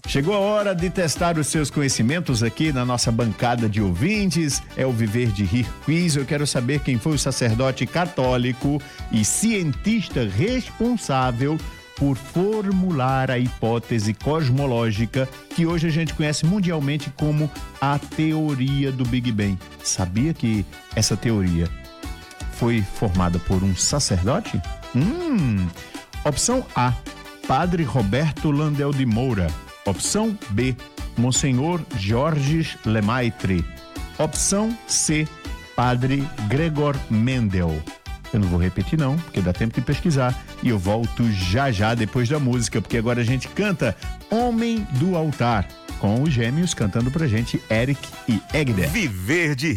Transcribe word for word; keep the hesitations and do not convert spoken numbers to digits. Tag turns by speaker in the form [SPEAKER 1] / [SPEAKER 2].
[SPEAKER 1] Chegou a hora de testar os seus conhecimentos aqui na nossa bancada de ouvintes. É o Viver de Rir Quiz. Eu quero saber quem foi o sacerdote católico e cientista responsável por formular a hipótese cosmológica que hoje a gente conhece mundialmente como a teoria do Big Bang. Sabia que essa teoria foi formada por um sacerdote? Hum. Opção A, Padre Roberto Landel de Moura. Opção B, Monsenhor Georges Lemaitre. Opção C, Padre Gregor Mendel. Eu não vou repetir não, porque dá tempo de pesquisar. E eu volto já já depois da música, porque agora a gente canta Homem do Altar, com os gêmeos cantando pra gente Eric e Egder.
[SPEAKER 2] Viver de